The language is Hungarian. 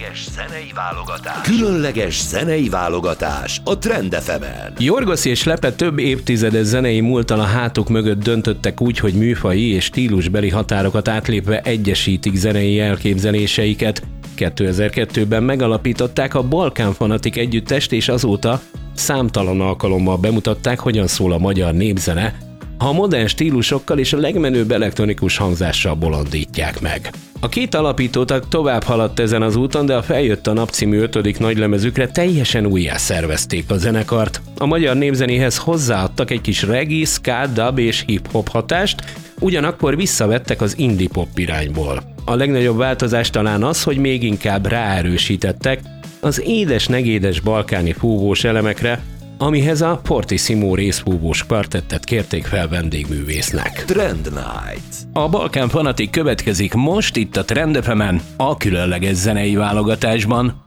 Különleges zenei válogatás a Trend FM-en. Jorgos és Slepe több évtizedes zenei múlttal a hátuk mögött döntöttek úgy, hogy műfaji és stílusbeli határokat átlépve egyesítik zenei elképzeléseiket. 2002-ben megalapították a Balkán Fanatik együttest, és azóta számtalan alkalommal bemutatták, hogyan szól a magyar népzene, ha a modern stílusokkal és a legmenőbb elektronikus hangzással bolondítják meg. A két alapítótag tovább haladt ezen az úton, de a Feljött a nap című 5. nagylemezükre teljesen újjá szervezték a zenekart. A magyar népzenéhez hozzáadtak egy kis reggae, ska, dub és hip-hop hatást, ugyanakkor visszavettek az indie pop irányból. A legnagyobb változás talán az, hogy még inkább ráerősítettek az édes-negédes balkáni fúvós elemekre, amihez a Fortissimo részfúvós kvartettet kérték fel vendégművésznek. Trend Night. A Balkán Fanatik következik most itt a Trend FM-en, a különleges zenei válogatásban.